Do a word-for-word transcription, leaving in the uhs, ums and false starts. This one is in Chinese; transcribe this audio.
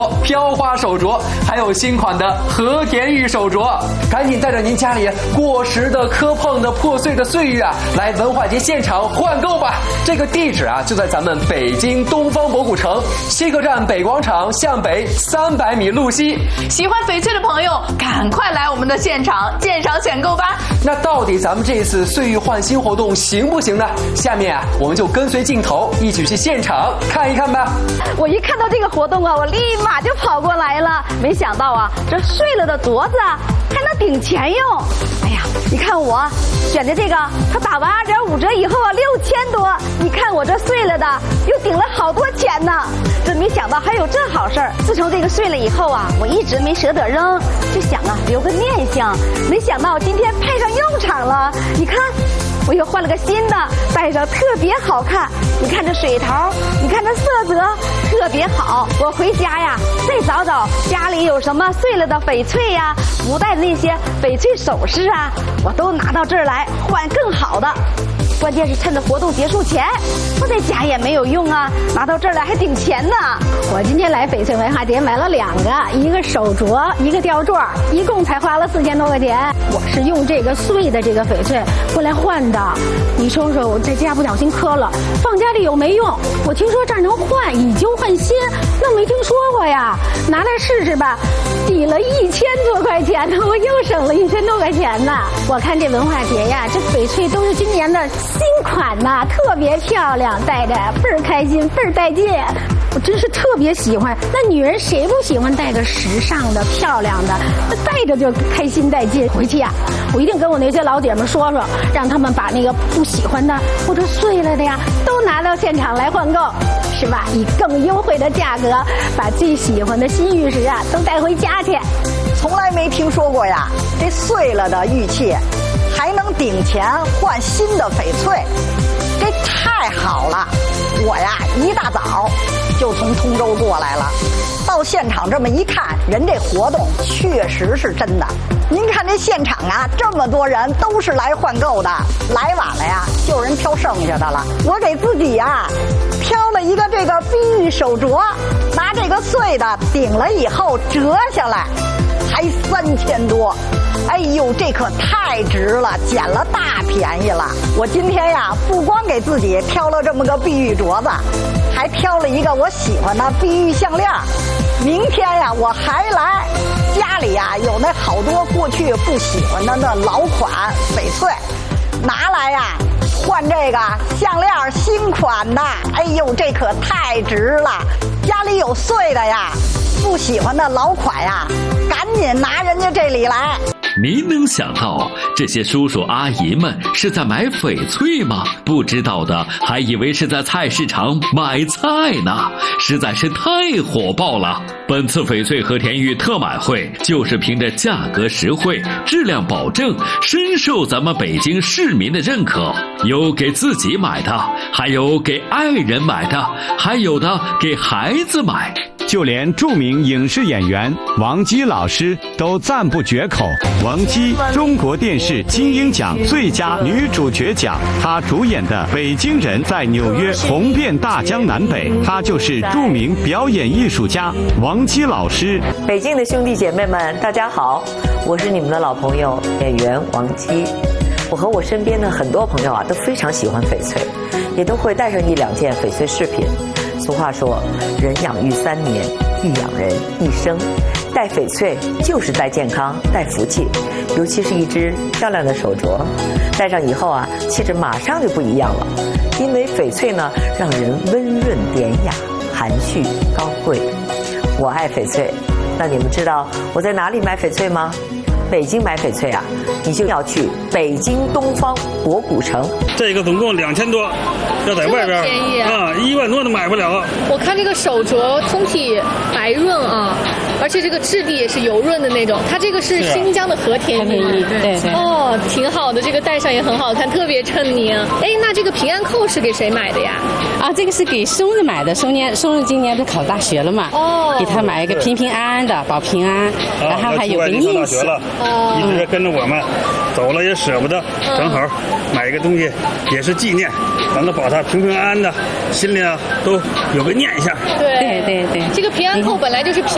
飘花手镯，还有新款的和田玉手镯。赶紧带着您家里过时的、磕碰的、破碎的岁月啊，来文化节现场换购吧！这个地址啊，就在咱们北京东方博古城西客站北广场向北三百米路西。 喜欢翡翠的朋友，赶快来我们的现场鉴赏选购吧！ 那到底咱们这次岁月换新活动行不行呢？下面啊，我们就跟随镜头一起去现场看一看吧。 我一看到这个活动啊，我立马就跑过来了。没想到啊，这碎了的镯子啊，还能顶钱用。哎呀，你看我选的这个，它打完二点五折以后啊，六千多。你看我这碎了的，又顶了好多钱呢。真没想到还有这好事儿。自从这个碎了以后啊，我一直没舍得扔，就想啊留个念想。没想到今天派上用场了。你看，我又换了个新的，戴上特别好看。你看这水头，你看这色泽，特别好。我回家呀，再找找家里有什么碎了的翡翠呀，不戴的那些翡翠首饰啊，我都拿到这儿来换更好的。关键是趁着活动结束前，我在家也没有用啊，拿到这儿来还顶钱呢。 我今天来翡翠文化节买了两个，一个手镯，一个吊坠，一共才花了四千多块钱。我是用这个碎的这个翡翠过来换的。你说说，我在家不小心磕了，放家里有没用？我听说这儿能换，以旧换新，那没听说过呀。拿来试试吧，抵了一千多块钱呢，我又省了一千多块钱呢。我看这文化节呀，这翡翠都是今年的新款呐，特别漂亮，戴着倍儿开心，倍儿带劲。我真是特别喜欢。那女人谁不喜欢戴个时尚的、漂亮的？戴着就开心带劲。回去呀、啊，我一定跟我那些老姐们说说，让他们把那个不喜欢的或者碎了的呀，都拿到现场来换购，是吧？以更优惠的价格，把最喜欢的新玉石啊都带回家去。 从来没听说过呀，这碎了的玉器还能顶钱换新的翡翠，这太好了！我呀一大早就从通州过来了，到现场这么一看，人这活动确实是真的。您看这现场啊，这么多人都是来换购的，来晚了呀，就有人挑剩下的了。我给自己呀挑了一个这个碧玉手镯，拿这个碎的顶了以后折下来，还三千多。哎呦，这可太值了，捡了大便宜了。我今天呀，不光给自己挑了这么个碧玉镯子，还挑了一个我喜欢的碧玉项链。明天呀，我还来，家里呀有那好多过去不喜欢的那老款翡翠，拿来呀换这个项链新款的。哎呦，这可太值了！家里有碎的呀，不喜欢的老款呀，赶紧拿人家这里来。 您能想到这些叔叔阿姨们是在买翡翠吗？不知道的还以为是在菜市场买菜呢，实在是太火爆了。本次翡翠和田玉特买会就是凭着价格实惠、质量保证，深受咱们北京市民的认可。有给自己买的，还有给爱人买的，还有的给孩子买。 就连著名影视演员王姬老师都赞不绝口。王姬，中国电视金鹰奖最佳女主角奖，她主演的《北京人》在纽约红遍大江南北。她就是著名表演艺术家王姬老师。 北京的兄弟姐妹们，大家好，我是你们的老朋友演员王姬。我和我身边的很多朋友啊，都非常喜欢翡翠，也都会带上一两件翡翠饰品。俗话说，人养育三年，玉养人一生。戴翡翠就是带健康、带福气，尤其是一只漂亮的手镯，戴上以后啊，气质马上就不一样了。因为翡翠呢，让人温润典雅、含蓄高贵。我爱翡翠，那你们知道我在哪里买翡翠吗？北京买翡翠啊，你就要去北京东方博古城。 这个总共两千多，要在外边便宜啊，一万多都买不了。 我看这个手镯通体白润啊，而且这个质地也是油润的那种。它这个是新疆的和田玉， 对对。 哦，挺好的，这个戴上也很好看，特别衬您。哎，那这个平安扣是给谁买的呀？ 啊，这个是给松子买的。松年松子今年不是考大学了嘛？哦，给他买一个平平安安的，保平安，然后还有个印玺。 一直跟着我们走了也舍不得，正好买一个东西也是纪念，完了保他平平安安的，心里啊都有个念想。 对对对对， 这个平安扣本来就是平